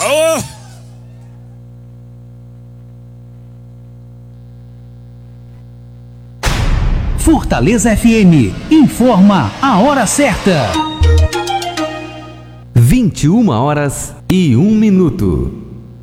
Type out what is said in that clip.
Alô? Fortaleza FM informa a hora certa. 21h01.